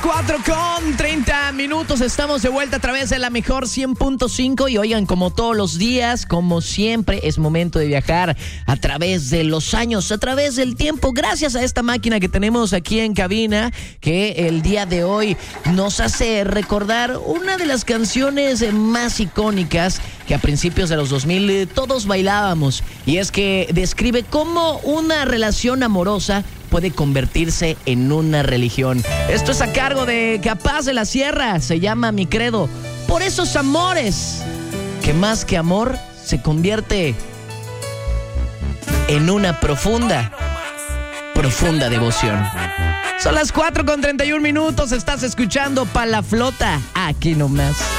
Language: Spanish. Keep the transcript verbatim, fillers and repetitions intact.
cuatro con treinta minutos, estamos de vuelta a través de la mejor cien punto cinco y oigan, como todos los días, como siempre, es momento de viajar a través de los años, a través del tiempo, gracias a esta máquina que tenemos aquí en cabina, que el día de hoy nos hace recordar una de las canciones más icónicas que a principios de los dos mil todos bailábamos, y es que describe cómo una relación amorosa puede convertirse en una religión. Esto es a cargo de Capaz de la Sierra, se llama Mi Credo. Por esos amores, que más que amor se convierte en una profunda, profunda devoción. Son las cuatro con treinta y un minutos, estás escuchando Pa' la Flota, aquí nomás.